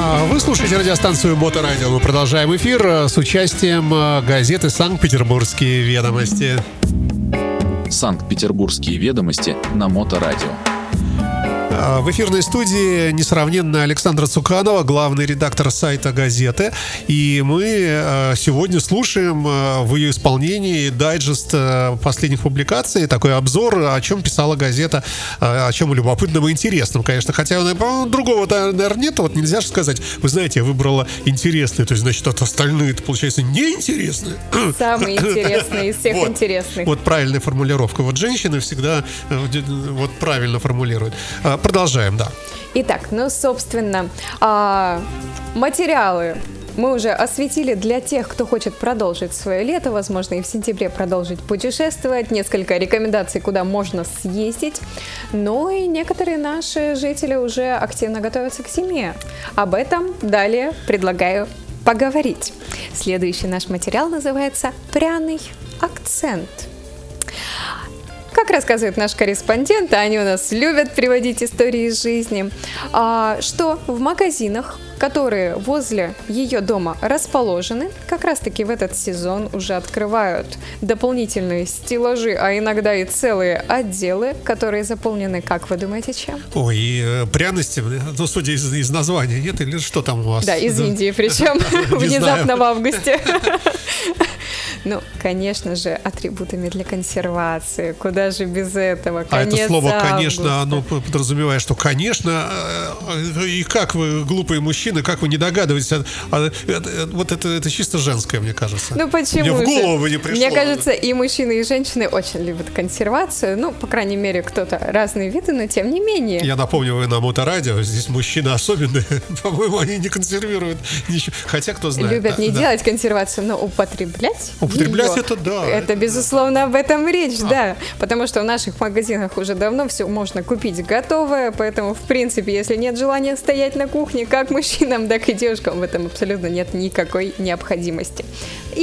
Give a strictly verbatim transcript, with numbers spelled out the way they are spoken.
Вы слушаете радиостанцию Моторадио. Мы продолжаем эфир с участием газеты «Санкт-Петербургские ведомости». «Санкт-Петербургские ведомости» на Моторадио. В эфирной студии несравненная Александра Цуканова, главный редактор сайта газеты. И мы сегодня слушаем в ее исполнении дайджест последних публикаций, такой обзор, о чем писала газета, о чем любопытном и интересном, конечно. Хотя, другого, наверное, нет, вот нельзя же сказать. Вы знаете, я выбрала интересные, то есть, значит, от остальные, это получается неинтересные. Самые интересные из всех вот, интересных. Вот правильная формулировка. Вот женщины всегда вот правильно формулируют. Продолжаем, да. Итак, ну, собственно, материалы мы уже осветили для тех, кто хочет продолжить свое лето, возможно, и в сентябре продолжить путешествовать, несколько рекомендаций, куда можно съездить. Но и некоторые наши жители уже активно готовятся к зиме. Об этом далее предлагаю поговорить. Следующий наш материал называется «Пряный акцент». Как рассказывает наш корреспондент, а они у нас любят приводить истории из жизни, что в магазинах, которые возле ее дома расположены, как раз-таки в этот сезон уже открывают дополнительные стеллажи, а иногда и целые отделы, которые заполнены, как вы думаете, чем? Ой, пряности, ну, судя из, из названия, нет, или что там у вас? Да, из Индии, причем внезапно в августе. Ну, конечно же, атрибутами для консервации. Куда же без этого? А это слово, августа. конечно, оно подразумевает, что, конечно, и как вы, глупые мужчины, как вы не догадываетесь, а, а, это, вот это, это чисто женское, мне кажется. Ну, почему Мне в голову же? не пришло. Мне кажется, и мужчины, и женщины очень любят консервацию. Ну, по крайней мере, кто-то разные виды, но тем не менее. Я напомню, вы на Моторадио, здесь мужчины особенные. По-моему, они не консервируют ничего. Хотя, кто знает. Любят да, не да. делать консервацию, но употреблять Употреблять ее. это да. Это, безусловно, об этом речь, а. да. Потому что в наших магазинах уже давно все можно купить готовое, поэтому, в принципе, если нет желания стоять на кухне, как мужчинам, так и девушкам в этом абсолютно нет никакой необходимости.